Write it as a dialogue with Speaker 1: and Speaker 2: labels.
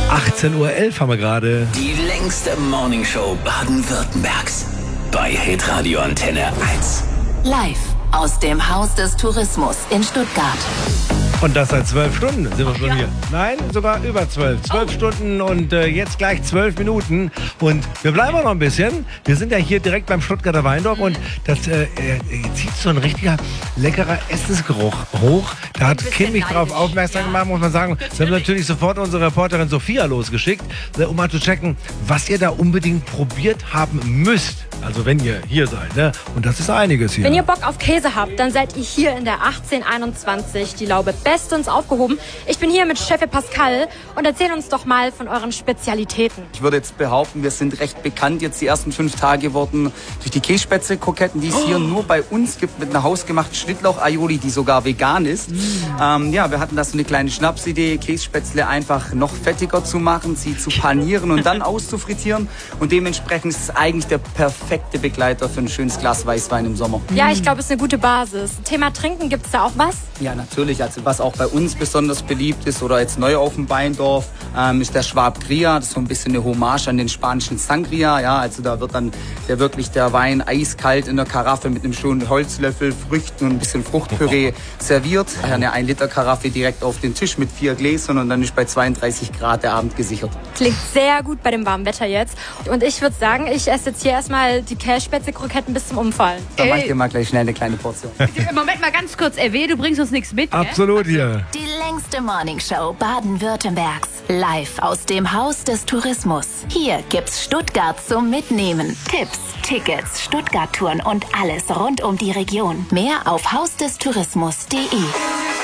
Speaker 1: 18:11 Uhr haben wir gerade.
Speaker 2: Die längste Morningshow Baden-Württembergs. Bei Hitradio Antenne 1.
Speaker 3: Live aus dem Haus des Tourismus in Stuttgart.
Speaker 1: Und das seit 12 Stunden sind wir schon hier. Nein, sogar über 12. 12 Stunden und jetzt gleich 12 Minuten. Und wir bleiben auch noch ein bisschen. Wir sind ja hier direkt beim Stuttgarter Weindorf und das zieht so ein richtiger leckerer Essensgeruch hoch. Da hat Kim mich darauf aufmerksam gemacht, muss man sagen. Wir haben natürlich sofort unsere Reporterin Sophia losgeschickt, um mal zu checken, was ihr da unbedingt probiert haben müsst. Also wenn ihr hier seid, ne? Und das ist einiges hier.
Speaker 4: Wenn ihr Bock auf Käse habt, dann seid ihr hier in der 1821, die Laube, bestens aufgehoben. Ich bin hier mit Chef Pascal und erzähl uns doch mal von euren Spezialitäten.
Speaker 5: Ich würde jetzt behaupten, wir sind recht bekannt jetzt die ersten 5 Tage wurden durch die Kässpätzle-Kroketten, die es hier nur bei uns gibt, mit einer hausgemachten Schnittlauch-Aioli, die sogar vegan ist. Ja, wir hatten da so eine kleine Schnapsidee, Kässpätzle einfach noch fettiger zu machen, sie zu panieren und dann auszufrittieren. Und dementsprechend ist es eigentlich der perfekte Begleiter für ein schönes Glas Weißwein im Sommer.
Speaker 4: Ja, ich glaube, es ist eine gute Basis. Thema Trinken, gibt es da auch was?
Speaker 5: Ja, natürlich. Also was auch bei uns besonders beliebt ist oder jetzt neu auf dem Weindorf, ist der Schwab Gria. Das ist so ein bisschen eine Hommage an den spanischen Sangria. Ja, also da wird dann der Wein eiskalt in der Karaffe mit einem schönen Holzlöffel, Früchten und ein bisschen Fruchtpüree serviert. Eine 1-Liter-Karaffe direkt auf den Tisch mit 4 Gläsern und dann ist bei 32 Grad der Abend gesichert.
Speaker 4: Klingt sehr gut bei dem warmen Wetter jetzt. Und ich würde sagen, ich esse jetzt hier erstmal die Kässpätzle-Kroketten bis zum Umfallen.
Speaker 5: Dann mach ich dir mal gleich schnell eine kleine Portion.
Speaker 6: Moment mal ganz kurz, RW, du bringst uns nichts mit, gell?
Speaker 1: Absolut hier.
Speaker 3: Die längste Morningshow Baden-Württembergs. Live aus dem Haus des Tourismus. Hier gibt's Stuttgart zum Mitnehmen. Tipps, Tickets, Stuttgart-Touren und alles rund um die Region. Mehr auf hausdestourismus.de.